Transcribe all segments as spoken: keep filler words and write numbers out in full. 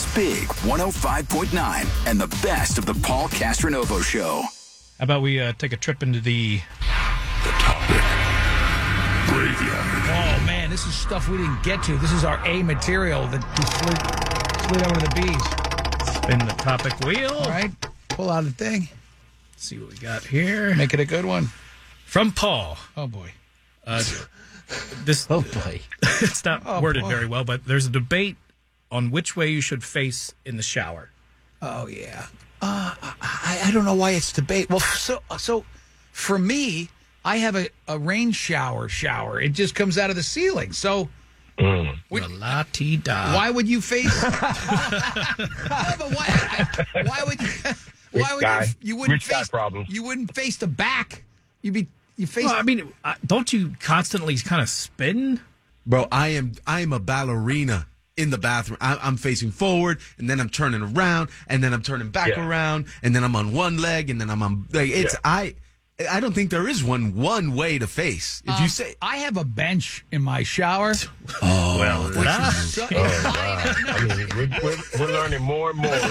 Big one oh five point nine and the best of the Paul Castronovo Show. How about we uh, take a trip into the... The Topic Graveyard. Oh, man, this is stuff we didn't get to. This is our A material that we slid, slid over to the B's. Spin the topic wheel. All right, pull out a thing. Let's see what we got here. Make it a good one. From Paul. Oh, boy. Uh, this Oh, boy. It's not Oh, worded boy. very well, but there's a debate on which way you should face in the shower. Oh, yeah. Uh, I, I don't know why it's debate. Well, so so for me, I have a, a rain shower shower. It just comes out of the ceiling. So Mm. would- La-ti-da. why would you face... no, but why, why would you... Why would guy. you, you wouldn't Rich guy face problems. You wouldn't face the back. You'd be you face. Well, I mean, uh, don't you constantly kind of spin? Bro, I am I am a ballerina in the bathroom. I, I'm facing forward, and then I'm turning around, and then I'm turning back Yeah. around, and then I'm on one leg, and then I'm on. Like, it's Yeah. I. I don't think there is one one way to face. If Um, you say, I have a bench in my shower. oh, Well, which that- is- So- I mean, we're, we're, we're learning more and more.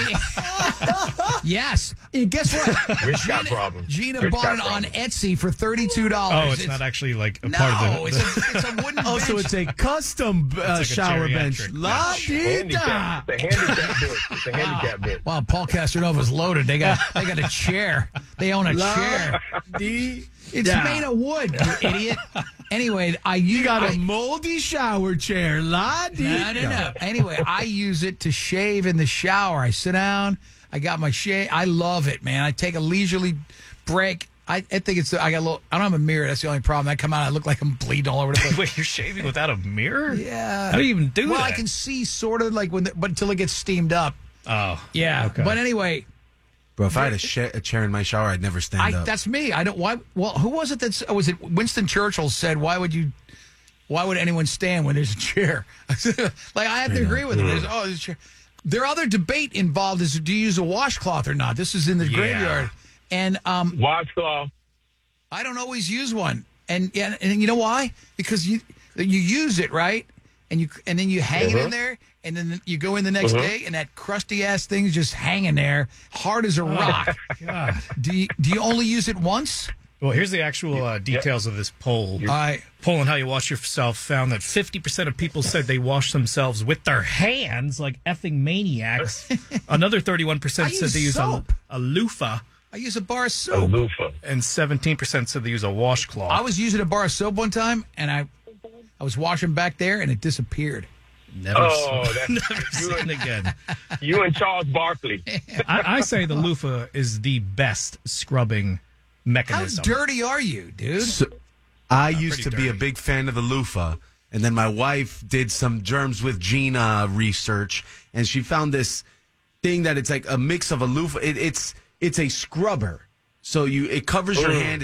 yes. And guess what? Rich got Gina, problems. Gina Rich bought got it on problems. Etsy for thirty-two dollars. Oh, it's, not actually like a No, part of the... it's a, it's a wooden oh, bench. so it's a custom uh, like a shower bench. geriatric La bench. di Handicap. da. It's a handicap bit. It's a handicap bit. Wow, Paul Castronova's loaded. They got they got a chair. They own a La chair. di It's da. made of wood, you idiot. Anyway, I You got I, a moldy shower chair. La di No, no, no. Anyway, I use it to shave in the shower. I sit down. I got my shave. I love it, man. I take a leisurely break. I, I think it's. I got a little. I don't have a mirror. That's the only problem. I come out. I look like I'm bleeding all over the place. Wait, you're shaving without a mirror? Yeah. How do you even do well, that? I can see sort of like when, the, but until it gets steamed up. Oh. Yeah. Okay. But anyway, Bro, if I had a, sh- a chair in my shower, I'd never stand I, up. that's me. I don't. Why? Well, who was it that's? Was it Winston Churchill said? Why would you? Why would anyone stand when there's a chair? Like I have to agree with him. There's, oh, there's a chair. Their other debate involved is do you use a washcloth or not? This is in the Yeah. graveyard, and um, Washcloth. I don't always use one, and and, and you know why? Because you you use it right, and you and then you hang it in Mhm. there, and then you go in the next Mhm. day, and that crusty ass thing's just hanging there, hard as a rock. God. do you do you only use it once? Well, here's the actual uh, details of this poll. I Poll on how you wash yourself found that fifty percent of people said they wash themselves with their hands like effing maniacs. Another thirty-one percent I said use they use a, soap. a loofah, I use a bar of A soap. loofah. and seventeen percent said they use a washcloth. I was using a bar of soap one time, and I I was washing back there, and it disappeared. never, Oh, seen, that's never you seen and, again. you and Charles Barkley. I, I say the loofah is the best scrubbing How mechanism. dirty are you, dude? So, I used to pretty be a dirty. big fan of the loofah, and then my wife did some germs with Gina research, and she found this thing that it's like a mix of a loofah. It, it's it's a scrubber, so you it covers your Mm. hand.